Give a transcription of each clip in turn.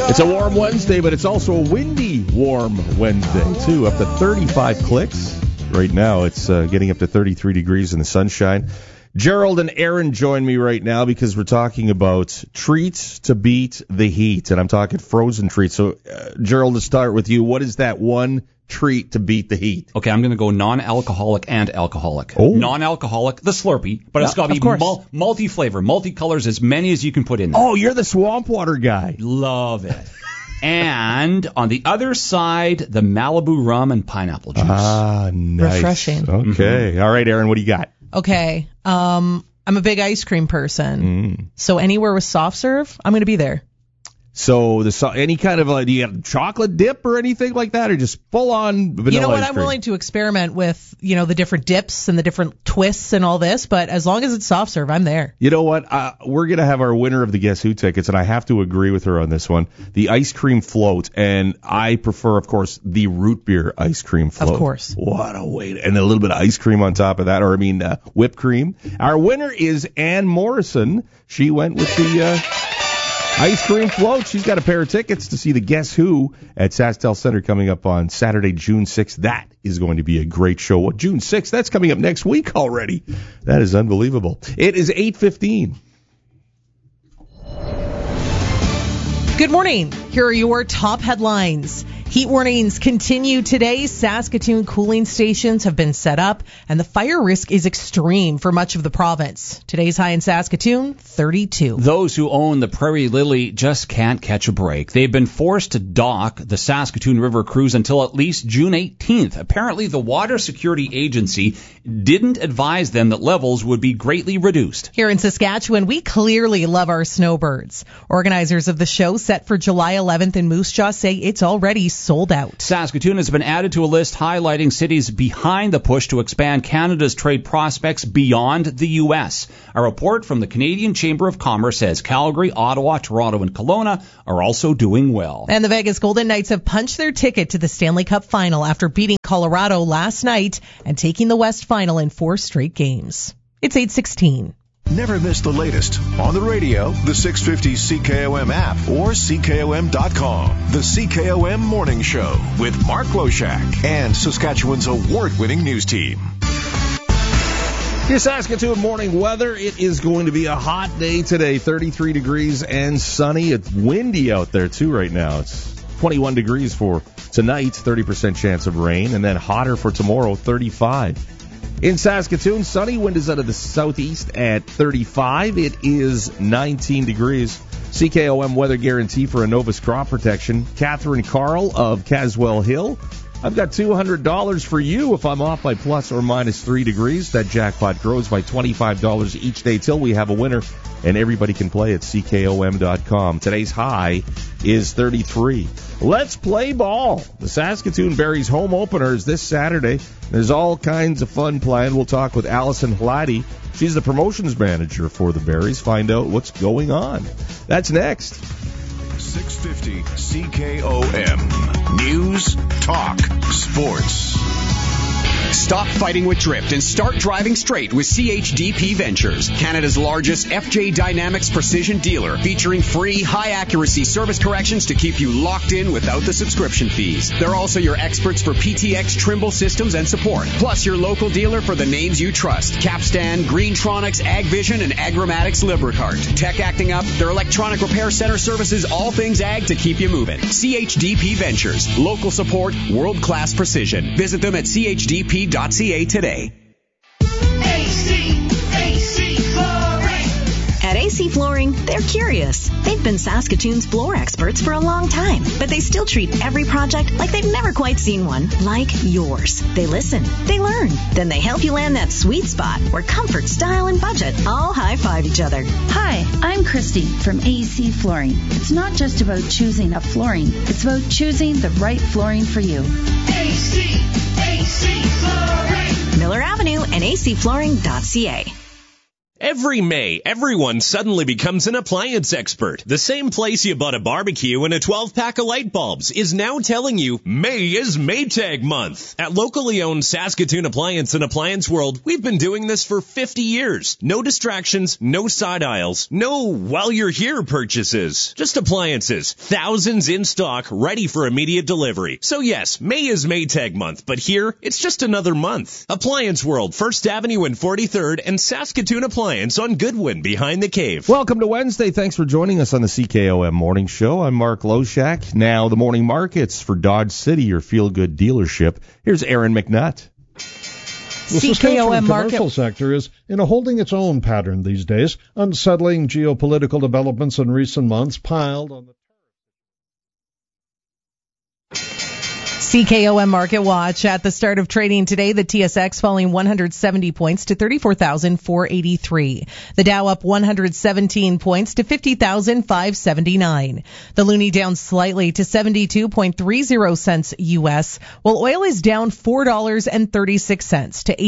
It's a warm Wednesday, but it's also a windy warm Wednesday, too. Up to 35 clicks. Right now, it's getting up to 33 degrees in the sunshine. Gerald and Aaron join me right now because we're talking about treats to beat the heat, and I'm talking frozen treats. So, Gerald, to start with you, what is that one treat to beat the heat? Okay, I'm going to go non-alcoholic and alcoholic. Oh. Non-alcoholic, the Slurpee, but it's got to be multi-flavor, multi-colors, as many as you can put in there. Oh, you're the swamp water guy. Love it. And on the other side, the Malibu rum and pineapple juice. Ah, nice. Refreshing. Okay. All right, Aaron, what do you got? Okay. I'm a big ice cream person. So anywhere with soft serve, I'm going to be there. So any kind of do you have chocolate dip or anything like that, or just full on vanilla? You know what? ice I'm cream? willing to experiment with, the different dips and the different twists and all this, but as long as it's soft serve, I'm there. You know what? We're gonna have our winner of the Guess Who tickets, and I have to agree with her on this one. The ice cream float, and I prefer, of course, the root beer ice cream float. Of course. What a way! And a little bit of ice cream on top of that, whipped cream. Our winner is Ann Morrison. She went with the ice cream float. She's got a pair of tickets to see the Guess Who at SaskTel Center coming up on Saturday, June 6th. That is going to be a great show. What, June 6th? That's coming up next week already. That is unbelievable. It is 8:15. Good morning. Here are your top headlines. Heat warnings continue today. Saskatoon cooling stations have been set up, and the fire risk is extreme for much of the province. Today's high in Saskatoon, 32. Those who own the Prairie Lily just can't catch a break. They've been forced to dock the Saskatoon River Cruise until at least June 18th. Apparently, the Water Security Agency didn't advise them that levels would be greatly reduced. Here in Saskatchewan, we clearly love our snowbirds. Organizers of the show set for July 11th in Moose Jaw say it's already sold out. Saskatoon has been added to a list highlighting cities behind the push to expand Canada's trade prospects beyond the U.S. A report from the Canadian Chamber of Commerce says Calgary, Ottawa, Toronto, and Kelowna are also doing well. And the Vegas Golden Knights have punched their ticket to the Stanley Cup Final after beating Colorado last night and taking the West Final in 4 straight games. It's 8:16. Never miss the latest on the radio, the 650 CKOM app, or CKOM.com. The CKOM Morning Show with Mark Loshak and Saskatchewan's award-winning news team. Your Saskatoon morning weather. It is going to be a hot day today, 33 degrees and sunny. It's windy out there, too, right now. It's 21 degrees for tonight, 30% chance of rain, and then hotter for tomorrow, 35. In Saskatoon, sunny, wind is out of the southeast at 35. It is 19 degrees. CKOM weather guarantee for Innovus crop protection. Catherine Carl of Caswell Hill. I've got $200 for you if I'm off by plus or minus 3 degrees. That jackpot grows by $25 each day till we have a winner, and everybody can play at CKOM.com. Today's high is 33. Let's play ball. The Saskatoon Berries home opener is this Saturday. There's all kinds of fun planned. We'll talk with Allison Hlady. She's the promotions manager for the Berries. Find out what's going on. That's next. 650 CKOM. News, talk, sports. Stop fighting with drift and start driving straight with CHDP Ventures, Canada's largest FJ Dynamics precision dealer, featuring free, high-accuracy service corrections to keep you locked in without the subscription fees. They're also your experts for PTX Trimble systems and support, plus your local dealer for the names you trust: Capstan, Greentronics, AgVision, and Agromatics Lubricart. Tech acting up, their electronic repair center services all things ag to keep you moving. CHDP Ventures, local support, world-class precision. Visit them at CHDP.ca today. AC Flooring. At AC Flooring, they're curious. They've been Saskatoon's floor experts for a long time, but they still treat every project like they've never quite seen one, like yours. They listen, they learn, then they help you land that sweet spot where comfort, style, and budget all high-five each other. Hi, I'm Christy from AC Flooring. It's not just about choosing a flooring, it's about choosing the right flooring for you. AC Flooring. Miller Avenue and acflooring.ca. Every May, everyone suddenly becomes an appliance expert. The same place you bought a barbecue and a 12-pack of light bulbs is now telling you May is Maytag month. At locally owned Saskatoon Appliance and Appliance World, we've been doing this for 50 years. No distractions, no side aisles, no while you're here purchases. Just appliances, thousands in stock, ready for immediate delivery. So yes, May is Maytag month, but here, it's just another month. Appliance World, 1st Avenue and 43rd, and Saskatoon Appliance on Goodwin behind the cave. Welcome to Wednesday. Thanks for joining us on the CKOM Morning Show. I'm Mark Loshak. Now the morning markets for Dodge City, your feel-good dealership. Here's Aaron McNutt. The Saskatchewan commercial sector is in a holding its own pattern these days. Unsettling geopolitical developments in recent months piled on the CKOM Market Watch. At the start of trading today, the TSX falling 170 points to 34,483. The Dow up 117 points to 50,579. The Loonie down slightly to 72.30 cents U.S., while oil is down $4.36 to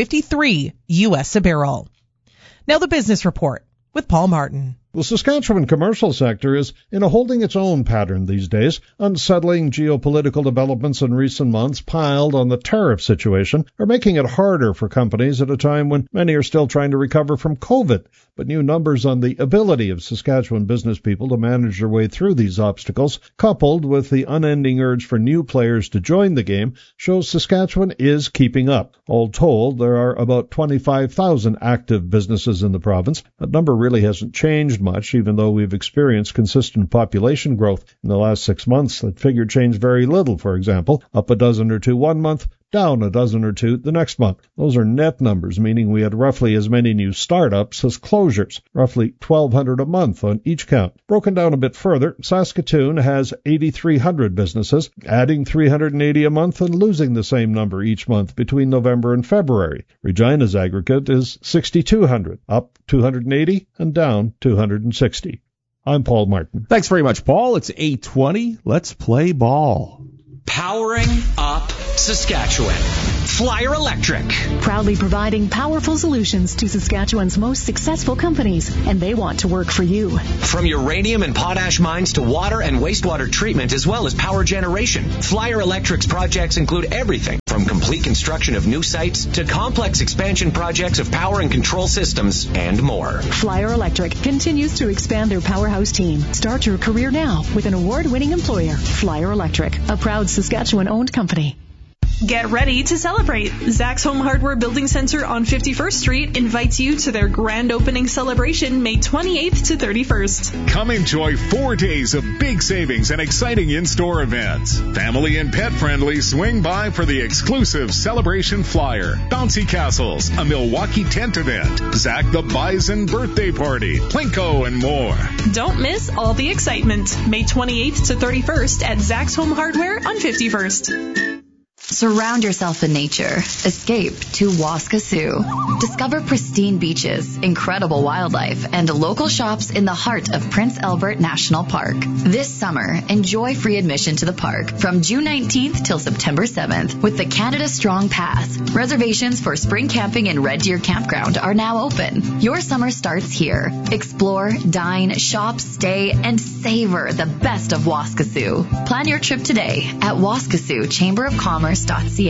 89.53 U.S. a barrel. Now the business report with Paul Martin. The Saskatchewan commercial sector is in a holding its own pattern these days. Unsettling geopolitical developments in recent months piled on the tariff situation are making it harder for companies at a time when many are still trying to recover from COVID. But new numbers on the ability of Saskatchewan business people to manage their way through these obstacles, coupled with the unending urge for new players to join the game, shows Saskatchewan is keeping up. All told, there are about 25,000 active businesses in the province. That number really hasn't changed much, even though we've experienced consistent population growth in the last 6 months. That figure changed very little, for example, up a dozen or two one month, down a dozen or two the next month. Those are net numbers, meaning we had roughly as many new startups as closures, roughly 1,200 a month on each count. Broken down a bit further, Saskatoon has 8,300 businesses, adding 380 a month and losing the same number each month between November and February. Regina's aggregate is 6,200, up 280 and down 260. I'm Paul Martin. Thanks very much, Paul. It's 8:20. Let's play ball. Powering up Saskatchewan. Flyer Electric. Proudly providing powerful solutions to Saskatchewan's most successful companies, and they want to work for you. From uranium and potash mines to water and wastewater treatment, as well as power generation, Flyer Electric's projects include everything from complete construction of new sites to complex expansion projects of power and control systems and more. Flyer Electric continues to expand their powerhouse team. Start your career now with an award-winning employer. Flyer Electric, a proud Saskatchewan-owned company. Get ready to celebrate. Zach's Home Hardware Building Center on 51st Street invites you to their grand opening celebration May 28th to 31st. Come enjoy 4 days of big savings and exciting in-store events. Family and pet friendly, swing by for the exclusive celebration flyer, bouncy castles, a Milwaukee tent event, Zach the Bison birthday party, Plinko, and more. Don't miss all the excitement. May 28th to 31st at Zach's Home Hardware on 51st. Surround yourself in nature. Escape to Waskesiu. Discover pristine beaches, incredible wildlife, and local shops in the heart of Prince Albert National Park. This summer, enjoy free admission to the park from June 19th till September 7th with the Canada Strong Pass. Reservations for spring camping in Red Deer Campground are now open. Your summer starts here. Explore, dine, shop, stay, and savor the best of Waskesiu. Plan your trip today at Waskesiu Chamber of Commerce.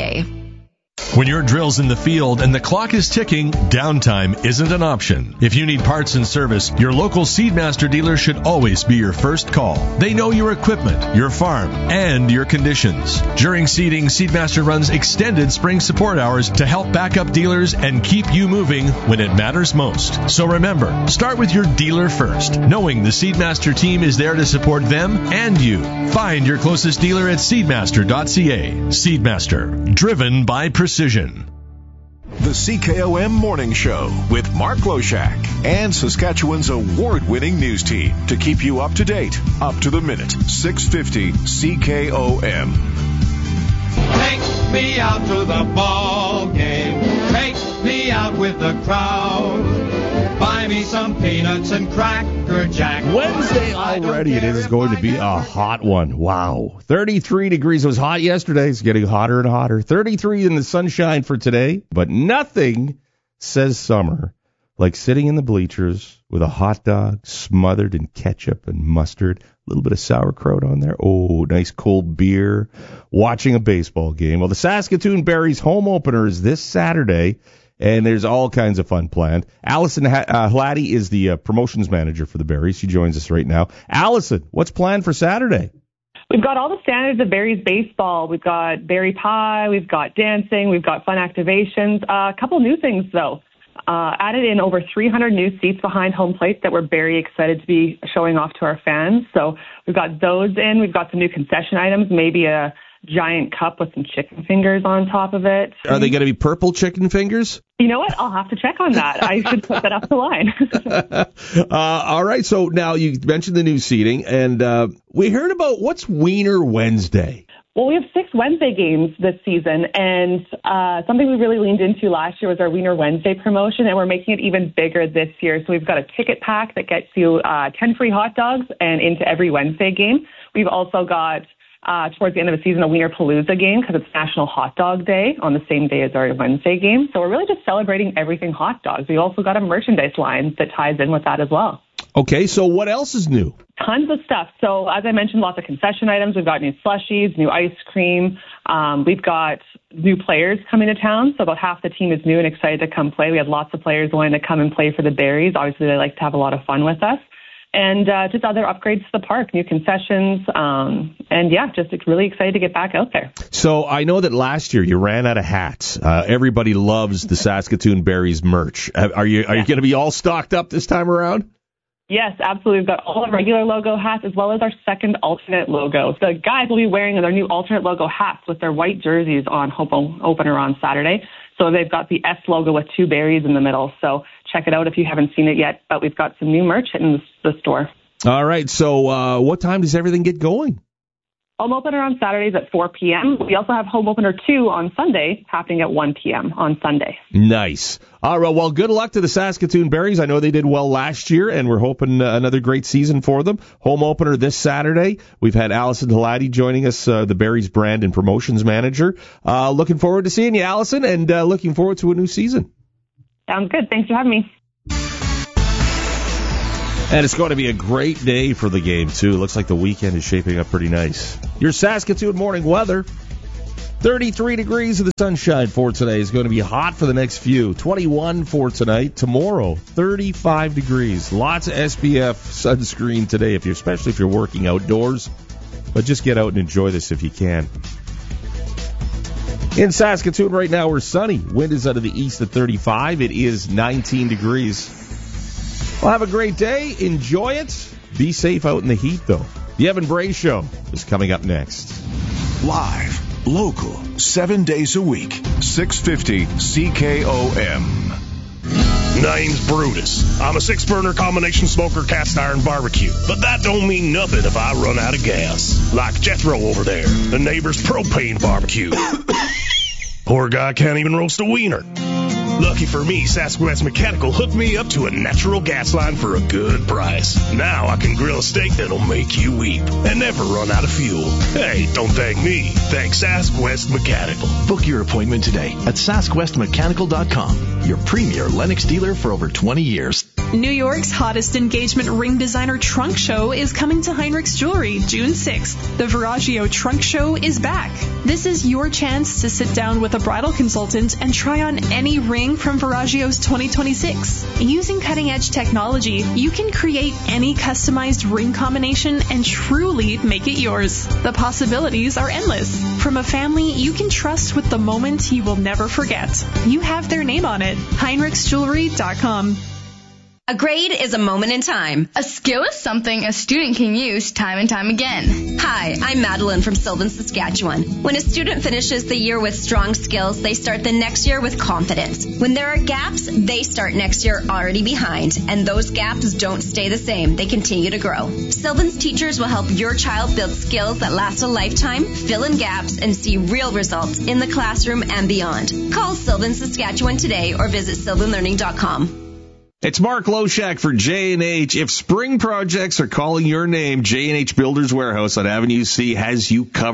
When your drill's in the field and the clock is ticking, downtime isn't an option. If you need parts and service, your local Seedmaster dealer should always be your first call. They know your equipment, your farm, and your conditions. During seeding, Seedmaster runs extended spring support hours to help back up dealers and keep you moving when it matters most. So remember, start with your dealer first, knowing the Seedmaster team is there to support them and you. Find your closest dealer at seedmaster.ca. Seedmaster, driven by precision. The CKOM Morning Show with Mark Loshak and Saskatchewan's award-winning news team to keep you up to date, up to the minute. 650 CKOM. Take me out to the ball game. Take me out with the crowd. Buy me some peanuts and Cracker Jack. Wednesday already. It is going to be a hot one. Wow. 33 degrees. It was hot yesterday. It's getting hotter and hotter. 33 in the sunshine for today. But nothing says summer like sitting in the bleachers with a hot dog smothered in ketchup and mustard, a little bit of sauerkraut on there. Oh, nice cold beer, watching a baseball game. Well, the Saskatoon Berries home opener is this Saturday, and there's all kinds of fun planned. Allison Hlady is the promotions manager for the Berries. She joins us right now. Allison, what's planned for Saturday? We've got all the standards of Berries baseball. We've got berry pie, we've got dancing, we've got fun activations. A couple new things, though. Added in over 300 new seats behind home plate that we're very excited to be showing off to our fans. So we've got those in. We've got some new concession items, maybe a giant cup with some chicken fingers on top of it. Are they going to be purple chicken fingers? You know what? I'll have to check on that. I should put that up the line. All right. So now you mentioned the new seating, and we heard about what's Wiener Wednesday. Well, we have 6 Wednesday games this season, and something we really leaned into last year was our Wiener Wednesday promotion, and we're making it even bigger this year. So we've got a ticket pack that gets you 10 free hot dogs and into every Wednesday game. We've also got, towards the end of the season, a Wiener Palooza game because it's National Hot Dog Day on the same day as our Wednesday game. So we're really just celebrating everything hot dogs. We also got a merchandise line that ties in with that as well. Okay, so what else is new? Tons of stuff. So as I mentioned, lots of concession items. We've got new slushies, new ice cream. We've got new players coming to town. So about half the team is new and excited to come play. We have lots of players wanting to come and play for the Berries. Obviously, they like to have a lot of fun with us. And just other upgrades to the park, new concessions. And yeah, just really excited to get back out there. So I know that last year you ran out of hats. Everybody loves the Saskatoon Berries merch. Are you going to be all stocked up this time around? Yes, absolutely. We've got all the regular logo hats as well as our second alternate logo. The guys will be wearing their new alternate logo hats with their white jerseys on home opener on Saturday. So they've got the S logo with 2 berries in the middle. So check it out if you haven't seen it yet. But we've got some new merch in the store. All right. So what time does everything get going? Home opener on Saturdays at 4 p.m. We also have home opener 2 on Sunday, happening at 1 p.m. on Sunday. Nice. All right. Well, good luck to the Saskatoon Berries. I know they did well last year, and we're hoping another great season for them. Home opener this Saturday. We've had Allison Hlady joining us, the Berries brand and promotions manager. Looking forward to seeing you, Allison, and looking forward to a new season. Sounds good. Thanks for having me. And it's going to be a great day for the game, too. Looks like the weekend is shaping up pretty nice. Your Saskatoon morning weather, 33 degrees of the sunshine for today. Is going to be hot for the next few. 21 for tonight. Tomorrow, 35 degrees. Lots of SPF sunscreen today, especially if you're working outdoors. But just get out and enjoy this if you can. In Saskatoon right now, we're sunny. Wind is out of the east at 35. It is 19 degrees. Well, have a great day. Enjoy it. Be safe out in the heat, though. The Evan Bray Show is coming up next. Live, local, 7 days a week. 650 CKOM. Name's Brutus. I'm a 6-burner combination smoker cast iron barbecue. But that don't mean nothing if I run out of gas. Like Jethro over there, the neighbor's propane barbecue. Poor guy can't even roast a wiener. Lucky for me, Sasquatch Mechanical hooked me up to a natural gas line for a good price. Now I can grill a steak that'll make you weep and never run out of fuel. Hey, don't thank me. Thank Sasquatch Mechanical. Book your appointment today at SasquatchMechanical.com, your premier Lennox dealer for over 20 years. New York's hottest engagement ring designer trunk show is coming to Heinrich's Jewelry June 6th. The Veragio Trunk Show is back. This is your chance to sit down with a bridal consultant and try on any ring from Veragio's 2026. Using cutting-edge technology, you can create any customized ring combination and truly make it yours. The possibilities are endless. From a family you can trust with the moment you will never forget. You have their name on it. HeinrichsJewelry.com. A grade is a moment in time. A skill is something a student can use time and time again. Hi, I'm Madeline from Sylvan, Saskatchewan. When a student finishes the year with strong skills, they start the next year with confidence. When there are gaps, they start next year already behind. And those gaps don't stay the same. They continue to grow. Sylvan's teachers will help your child build skills that last a lifetime, fill in gaps, and see real results in the classroom and beyond. Call Sylvan, Saskatchewan today or visit sylvanlearning.com. It's Mark Loshak for J&H. If spring projects are calling your name, J&H Builders Warehouse on Avenue C has you covered.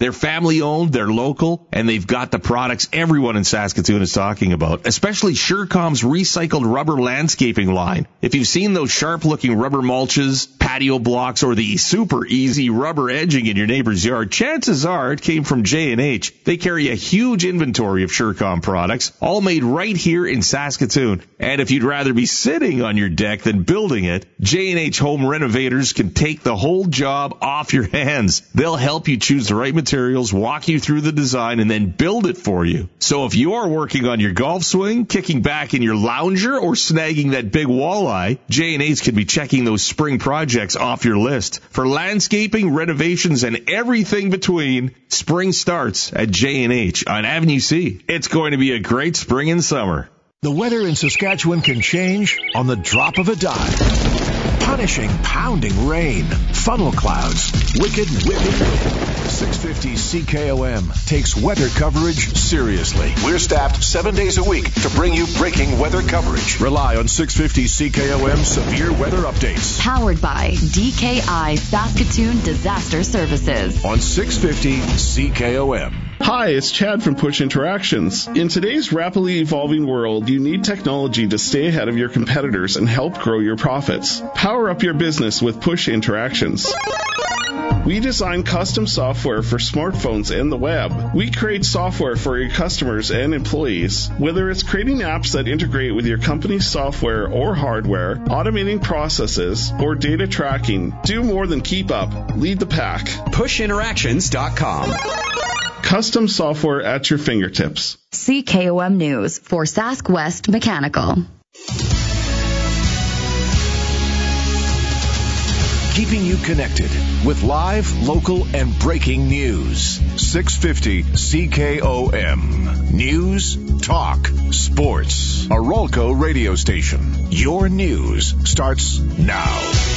They're family-owned, they're local, and they've got the products everyone in Saskatoon is talking about, especially Surecom's recycled rubber landscaping line. If you've seen those sharp-looking rubber mulches, patio blocks, or the super easy rubber edging in your neighbor's yard, chances are it came from J&H. They carry a huge inventory of Surecom products, all made right here in Saskatoon. And if you'd rather be sitting on your deck than building it, J&H Home Renovators can take the whole job off your hands. They'll help you choose the right materials, walk you through the design, and then build it for you. So if you're working on your golf swing, kicking back in your lounger, or snagging that big walleye, J&H can be checking those spring projects off your list. For landscaping, renovations, and everything between, spring starts at J&H on Avenue C. It's going to be a great spring and summer. The weather in Saskatchewan can change on the drop of a dime. Punishing, pounding rain, funnel clouds, wicked whipping wind. 650 CKOM takes weather coverage seriously. We're staffed 7 days a week to bring you breaking weather coverage. Rely on 650 CKOM severe weather updates. Powered by DKI Saskatoon Disaster Services. On 650 CKOM. Hi, it's Chad from Push Interactions. In today's rapidly evolving world, you need technology to stay ahead of your competitors and help grow your profits. Power up your business with Push Interactions. We design custom software for smartphones and the web. We create software for your customers and employees. Whether it's creating apps that integrate with your company's software or hardware, automating processes, or data tracking, do more than keep up. Lead the pack. PushInteractions.com. Custom software at your fingertips. CKOM News for Sask West Mechanical. Keeping you connected with live, local, and breaking news. 650 CKOM. News, talk, sports. A Rolco radio station. Your news starts now.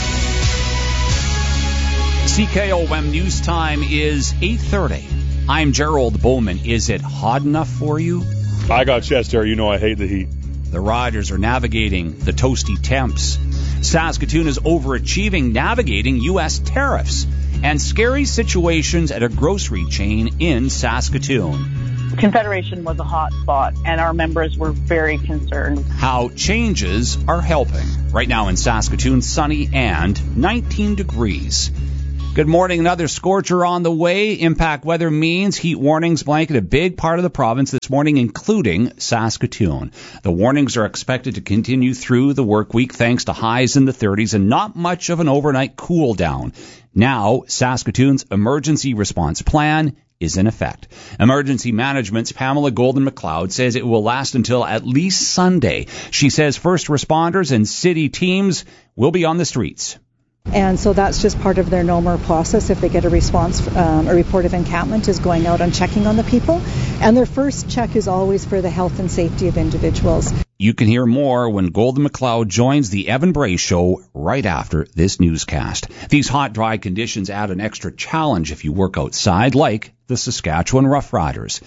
CKOM News Time is 8:30. I'm Gerald Bowman. Is it hot enough for you? I got chest hair. You know I hate the heat. The Riders are navigating the toasty temps. Saskatoon is overachieving navigating U.S. tariffs and scary situations at a grocery chain in Saskatoon. Confederation was a hot spot, and our members were very concerned. How changes are helping. Right now in Saskatoon, sunny and 19 degrees. Good morning. Another scorcher on the way. Impact weather means heat warnings blanket a big part of the province this morning, including Saskatoon. The warnings are expected to continue through the work week thanks to highs in the 30s and not much of an overnight cool down. Now, Saskatoon's emergency response plan is in effect. Emergency Management's Pamela Golden-McLeod says it will last until at least Sunday. She says first responders and city teams will be on the streets. And so that's just part of their normal process. If they get a response, a report of encampment is going out and checking on the people. And their first check is always for the health and safety of individuals. You can hear more when Golden-McLeod joins the Evan Bray Show right after this newscast. These hot, dry conditions add an extra challenge if you work outside, like the Saskatchewan Roughriders.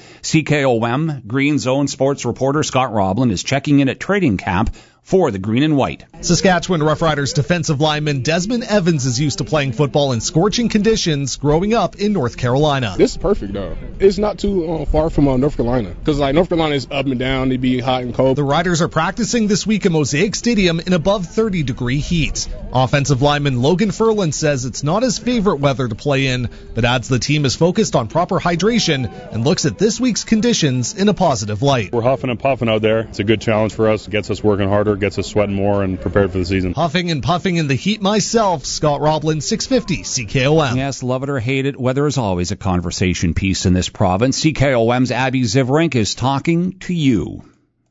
CKOM Green Zone sports reporter Scott Roblin is checking in at training camp for the Green and White. Saskatchewan Roughriders defensive lineman Desmond Evans is used to playing football in scorching conditions growing up in North Carolina. This is perfect, though. It's not too far from North Carolina, because North Carolina is up and down. They be hot and cold. The Riders are practicing this week at Mosaic Stadium in above 30-degree heat. Offensive lineman Logan Furlan says it's not his favorite weather to play in, but adds the team is focused on proper hydration and looks at this week's conditions in a positive light. We're huffing and puffing out there. It's a good challenge for us. It gets us working harder, gets us sweating more, and prepared for the season. Huffing and puffing in the heat myself, Scott Roblin, 650 CKOM. Yes, love it or hate it, weather is always a conversation piece in this province. CKOM's Abby Zivrink is talking to you.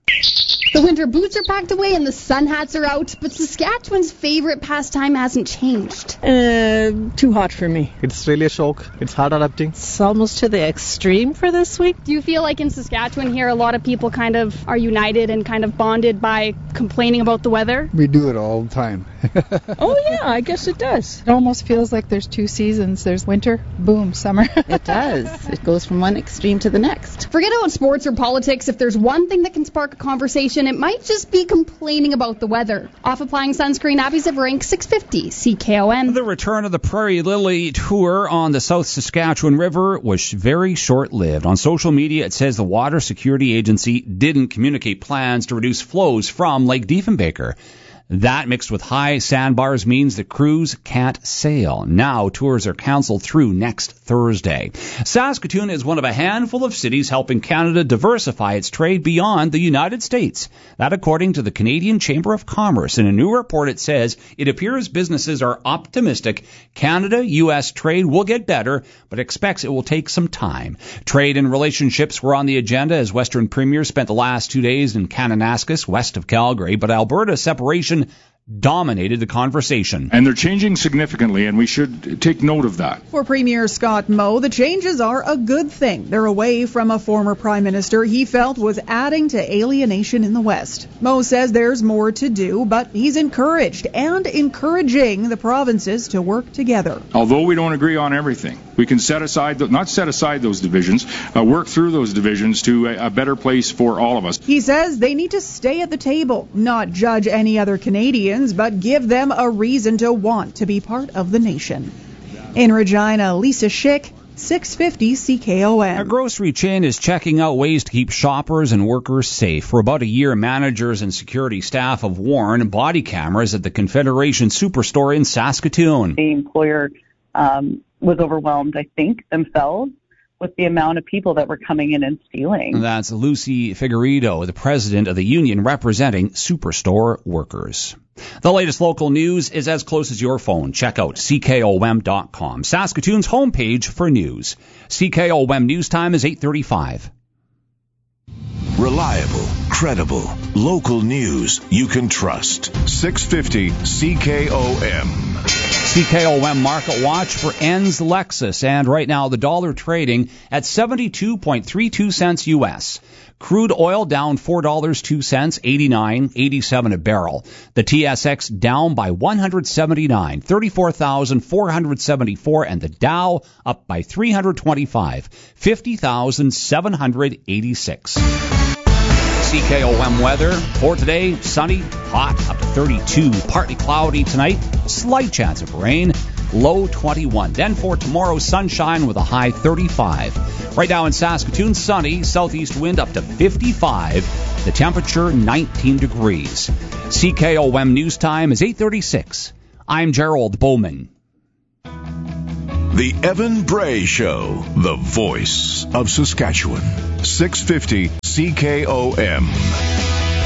The winter boots are packed away and the sun hats are out, but Saskatchewan's favorite pastime hasn't changed. Too hot for me. It's really a shock. It's hard adapting. It's almost to the extreme for this week. Do you feel like in Saskatchewan here a lot of people kind of are united and kind of bonded by complaining about the weather? We do it all the time. Oh yeah, I guess it does. It almost feels like there's two seasons. There's winter, boom, summer. It does. It goes from one extreme to the next. Forget about sports or politics. If there's one thing that can spark a conversation it might just be complaining about the weather. Off applying sunscreen, Abby Ziverink, 650 CKOM. The return of the Prairie Lily tour on the South Saskatchewan River was very short-lived. On social media, it says the Water Security Agency didn't communicate plans to reduce flows from Lake Diefenbaker. That, mixed with high sandbars, means the crews can't sail. Now, tours are canceled through next Thursday. Saskatoon is one of a handful of cities helping Canada diversify its trade beyond the United States. That, according to the Canadian Chamber of Commerce. In a new report, it says it appears businesses are optimistic Canada-U.S. trade will get better, but expects it will take some time. Trade and relationships were on the agenda as Western premiers spent the last 2 days in Kananaskis, west of Calgary, but Alberta's separation dominated the conversation. And they're changing significantly, and we should take note of that. For Premier Scott Moe, the changes are a good thing. They're away from a former prime minister he felt was adding to alienation in the West. Moe says there's more to do, but he's encouraged and encouraging the provinces to work together. Although we don't agree on everything, we can not set aside those divisions, work through those divisions to a better place for all of us. He says they need to stay at the table, not judge any other Canadians, but give them a reason to want to be part of the nation. In Regina, Lisa Schick, 650 CKOM. A grocery chain is checking out ways to keep shoppers and workers safe. For about a year, managers and security staff have worn body cameras at the Confederation Superstore in Saskatoon. The employer was overwhelmed, I think, themselves with the amount of people that were coming in and stealing. That's Lucy Figueredo, the president of the union representing Superstore workers. The latest local news is as close as your phone. Check out CKOM.com, Saskatoon's homepage for news. CKOM News Time is 8:35. Reliable, credible, local news you can trust. 650 CKOM. CKOM Market Watch for Enns Lexus, and right now the dollar trading at 72.32 cents U.S. Crude oil down $4.02, 89.87 a barrel. The TSX down by 179, 34,474, and the Dow up by 325, 50,786. CKOM weather for today: sunny, hot, up to 32, partly cloudy tonight, slight chance of rain, low 21. Then for tomorrow, sunshine with a high 35. Right now in Saskatoon, sunny, southeast wind up to 55, the temperature 19 degrees. CKOM News Time is 8:36. I'm Gerald Bowman. The Evan Bray Show, the voice of Saskatchewan. 650 CKOM.